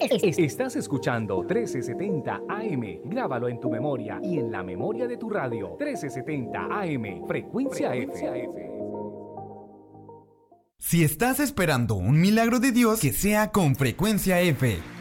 Estás escuchando 1370 AM. Grábalo en tu memoria y en la memoria de tu radio. 1370 AM, Frecuencia F. Si estás esperando un milagro de Dios, que sea con Frecuencia F.